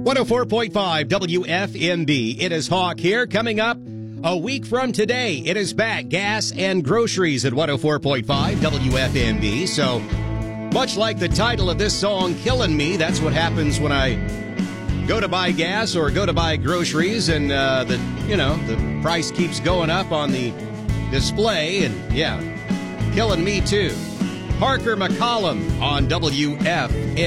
104.5 WFMB. It is Hawk here. Coming up a week from today, it is back gas and groceries at 104.5 WFMB. So much like the title of this song, Killing Me, that's what happens when I go to buy gas or go to buy groceries, and the price keeps going up on the display, and yeah, killing me too. Parker McCollum on WFMB.